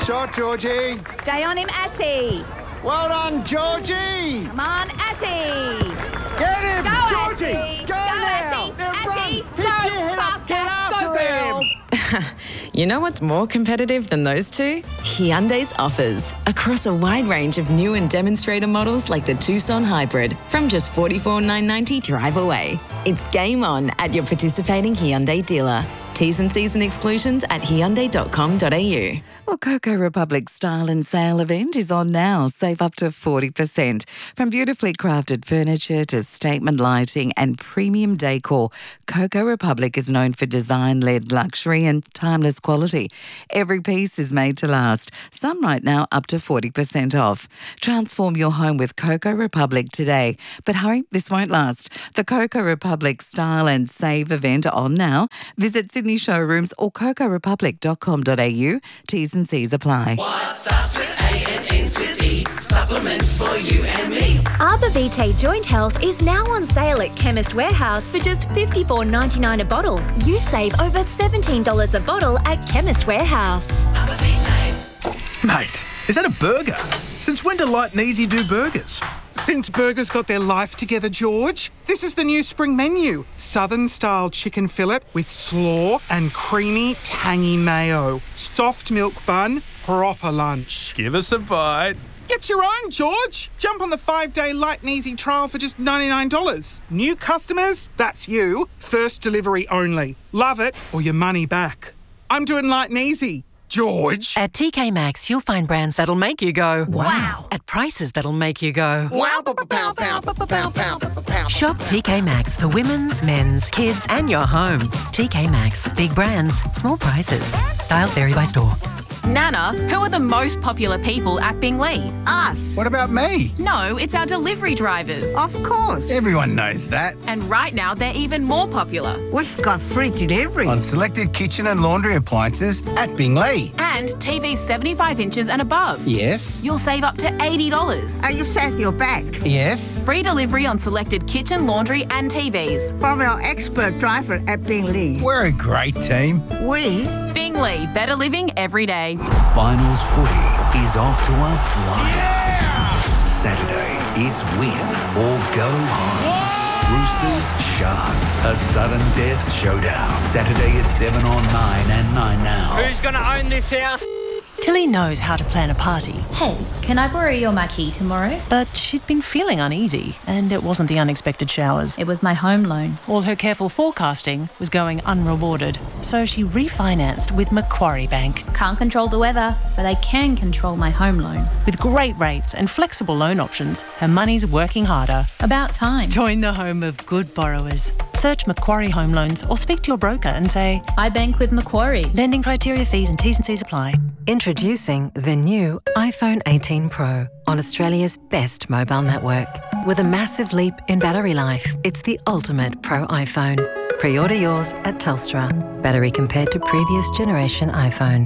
Shot, Georgie. Stay on him, Ashy. Well done, Georgie. Come on, Ashy. Get him, Go, Georgie. Ashy. Go Go, now. Ashy. Now Ashy, run. go Pick your head up. faster. Get after Go, girl. him. You know what's more competitive than those two? Hyundai's offers. Across a wide range of new and demonstrator models like the Tucson Hybrid from just $44,990 drive away. It's game on at your participating Hyundai dealer. T's and C's and exclusions at hyundai.com.au. Well, Coco Republic's Style and Sale event is on now. Save up to 40%. From beautifully crafted furniture to statement lighting and premium decor, Coco Republic is known for design-led luxury and timeless quality. Every piece is made to last. Some right now up to 40% off. Transform your home with Coco Republic today. But hurry, this won't last. The Coco Republic Style and Save event on now. Visit Sydney showrooms or cocorepublic.com.au. T's and C's apply. What starts with A and ends with E? Supplements for you and me. Arbor Vitae Joint Health is now on sale at Chemist Warehouse for just $54.99 a bottle. You save over $17 a bottle at Chemist Warehouse. Arbor Vitae. Mate, is that a burger? Since when do Light and Easy do burgers? Since burgers got their life together, George. This is the new spring menu. Southern-style chicken fillet with slaw and creamy, tangy mayo. Soft milk bun, proper lunch. Give us a bite. Get your own, George. Jump on the 5-day Light and Easy trial for just $99. New customers, that's you. First delivery only. Love it or your money back. I'm doing Light and Easy. George. At TK Maxx, you'll find brands that'll make you go, wow, at prices that'll make you go, Wow, pow, pow, pow, pow, pow. Shop TK Maxx for women's, men's, kids, and your home. TK Maxx, big brands, small prices. Styles vary by store. Nana, who are the most popular people at Binglee? Us. What about me? No, it's our delivery drivers. Of course. Everyone knows that. And right now, they're even more popular. We've got free delivery. On selected kitchen and laundry appliances at Binglee. And TVs 75 inches and above. Yes. You'll save up to $80. Are you safe your back? Yes. Free delivery on selected kitchen, laundry and TVs. From our expert driver at Binglee. We're a great team. We. Binglee, better living every day. Finals footy is off to a flyer. Saturday, it's win or go home. Roosters, Sharks, a sudden death showdown. Saturday at 7 on 9 and 9 now. Who's going to own this house? Tilly knows how to plan a party, Hey, can I borrow your marquee tomorrow? but she'd been feeling uneasy, and it wasn't the unexpected showers. It was my home loan. All her careful forecasting was going unrewarded, so she refinanced with Macquarie Bank. Can't control the weather, but I can control my home loan. With great rates and flexible loan options, her money's working harder. About time. Join the home of good borrowers. Search Macquarie Home Loans or speak to your broker and say, I bank with Macquarie. lending criteria, fees and T's and C's apply. Introducing the new iPhone 18 Pro on Australia's best mobile network. With a massive leap in battery life, it's the ultimate Pro iPhone. Pre-order yours at Telstra. Battery compared to previous generation iPhone.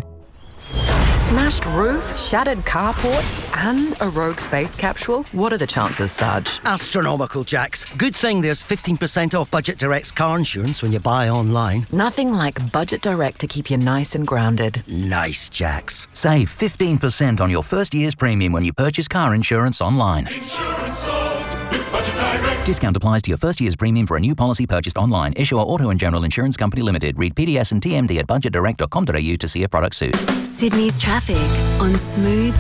Smashed roof, shattered carport, and a rogue space capsule? What are the chances, Sarge? Astronomical, Jax. Good thing there's 15% off Budget Direct's car insurance when you buy online. Nothing like Budget Direct to keep you nice and grounded. Nice, Jax. Save 15% on your first year's premium when you purchase car insurance online. Insurance solved with Budget Direct. Discount applies to your first year's premium for a new policy purchased online. Issuer Auto and General Insurance Company Limited. Read PDS and TMD at budgetdirect.com.au to see if product suit. Sydney's traffic on Smooth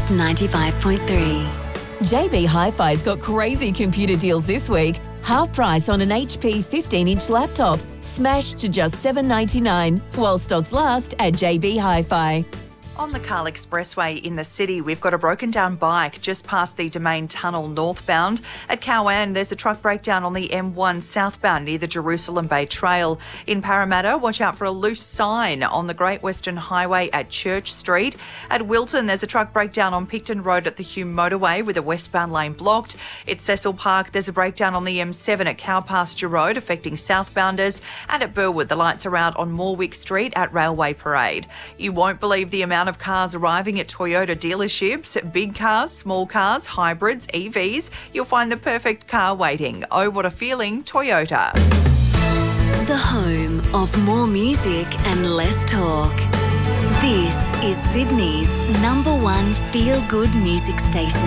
95.3. JB Hi-Fi's got crazy computer deals this week. Half price on an HP 15-inch laptop, smashed to just $7.99, while stocks last at JB Hi-Fi. On the Carl Expressway in the city, we've got a broken down bike just past the Domain Tunnel northbound. At Cowan, there's a truck breakdown on the M1 southbound near the Jerusalem Bay Trail. In Parramatta, watch out for a loose sign on the Great Western Highway at Church Street. At Wilton, there's a truck breakdown on Picton Road at the Hume Motorway with a westbound lane blocked. At Cecil Park, there's a breakdown on the M7 at Cowpasture Road affecting southbounders. And at Burwood, the lights are out on Morwick Street at Railway Parade. You won't believe the amount of cars arriving at Toyota dealerships. Big cars, small cars, hybrids, EVs. You'll find the perfect car waiting. Oh, what a feeling, Toyota. The home of more music and less talk. This is Sydney's #1 feel-good music station.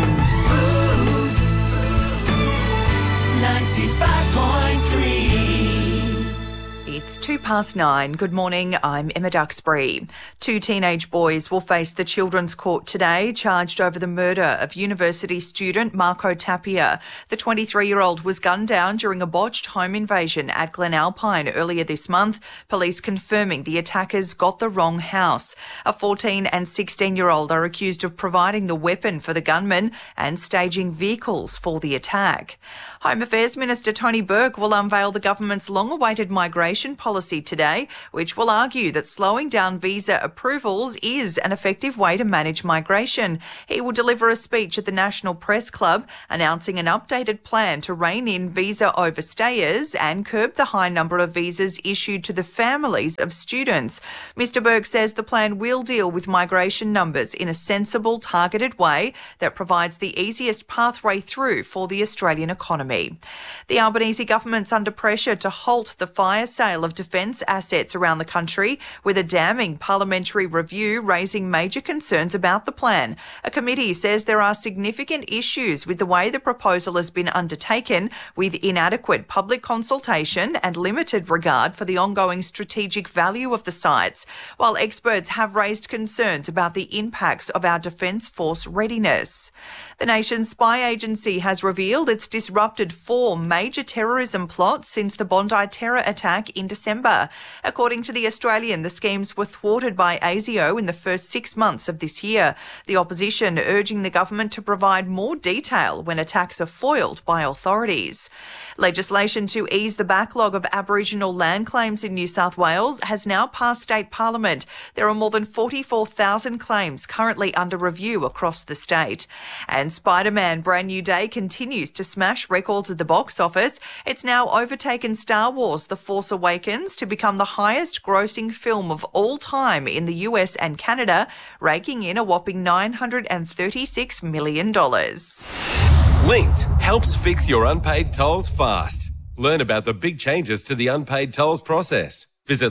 95.3. It's 9:02. Good morning, I'm Emma Duxbury. 2 teenage boys will face the Children's Court today, charged over the murder of university student Marco Tapia. The 23-year-old was gunned down during a botched home invasion at Glen Alpine earlier this month, police confirming the attackers got the wrong house. A 14 and 16-year-old are accused of providing the weapon for the gunman and staging vehicles for the attack. Home Affairs Minister Tony Burke will unveil the government's long-awaited migration policy today, which will argue that slowing down visa approvals is an effective way to manage migration. He will deliver a speech at the National Press Club announcing an updated plan to rein in visa overstayers and curb the high number of visas issued to the families of students. Mr Burke says the plan will deal with migration numbers in a sensible, targeted way that provides the easiest pathway through for the Australian economy. The Albanese government's under pressure to halt the fire sale of defence assets around the country, with a damning parliamentary review raising major concerns about the plan. A committee says there are significant issues with the way the proposal has been undertaken, with inadequate public consultation and limited regard for the ongoing strategic value of the sites, while experts have raised concerns about the impacts of our defence force readiness. The nation's spy agency has revealed it's disrupted 4 major terrorism plots since the Bondi terror attack in December. According to The Australian, the schemes were thwarted by ASIO in the first 6 months of this year, the opposition urging the government to provide more detail when attacks are foiled by authorities. Legislation to ease the backlog of Aboriginal land claims in New South Wales has now passed state parliament. There are more than 44,000 claims currently under review across the state. And Spider-Man Brand New Day continues to smash records at the box office. It's now overtaken Star Wars The Force Awakens to become the highest grossing film of all time in the US and Canada, raking in a whopping $936 million. Linked helps fix your unpaid tolls fast. Learn about the big changes to the unpaid tolls process. Visit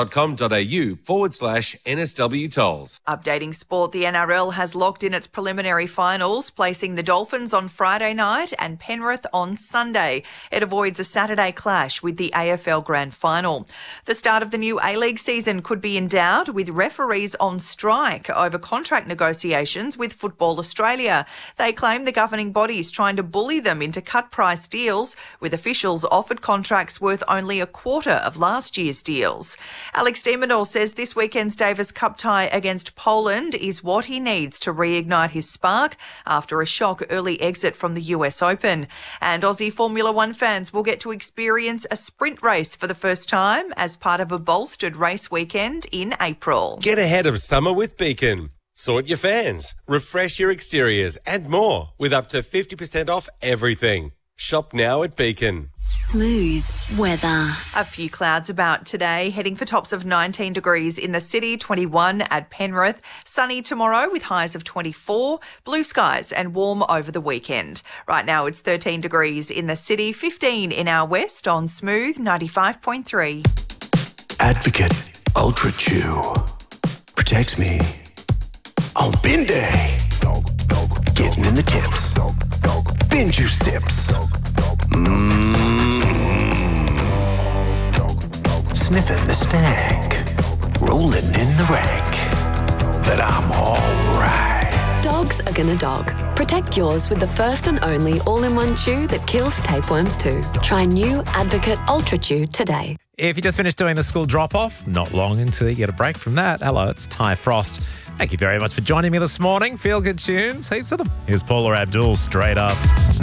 linked.com.au/NSW tolls. Updating sport, the NRL has locked in its preliminary finals, placing the Dolphins on Friday night and Penrith on Sunday. It avoids a Saturday clash with the AFL Grand Final. The start of the new A-League season could be in doubt, with referees on strike over contract negotiations with Football Australia. They claim the governing body is trying to bully them into cut-price deals, with officials offered contracts worth only a quarter of last year's deal. Alex de Minaur says this weekend's Davis Cup tie against Poland is what he needs to reignite his spark after a shock early exit from the US Open. And Aussie Formula One fans will get to experience a sprint race for the first time as part of a bolstered race weekend in April. Get ahead of summer with Beacon. Sort your fans, refresh your exteriors and more with up to 50% off everything. Shop now at Beacon. Smooth weather. A few clouds about today, heading for tops of 19 degrees in the city, 21 at Penrith. Sunny tomorrow with highs of 24, blue skies and warm over the weekend. Right now it's 13 degrees in the city, 15 in our west on Smooth 95.3. Advocate Ultra Chew. Protect me on bin day. Getting in the tips. Bin juice sips. Sniffing the stank. Rolling in the rank. But I'm alright. Dogs are gonna dog. Protect yours with the first and only all-in-one chew that kills tapeworms too. Try new Advocate Ultra Chew today. If you just finished doing the school drop-off, not long until you get a break from that. Hello, it's Ty Frost. Thank you very much for joining me this morning. Feel good tunes, heaps of them. Here's Paula Abdul, straight up.